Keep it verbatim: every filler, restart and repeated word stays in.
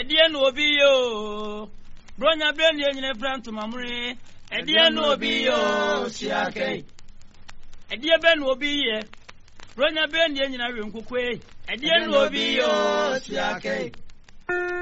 edie no obi yo bronya brand ye nyine franto mamre edie no obi yo siake edie be no obi ye bronya brand ye nyina we nkokwe edie no obi yo siake